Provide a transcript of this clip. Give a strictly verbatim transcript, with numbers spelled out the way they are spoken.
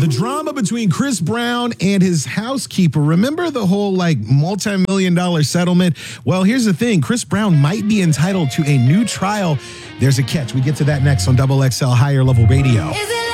The drama between Chris Brown and his housekeeper. Remember the whole like multi-million dollar settlement? Well, here's the thing. Chris Brown might be entitled to a new trial. There's a catch. We get to that next on Double X L Higher Level Radio.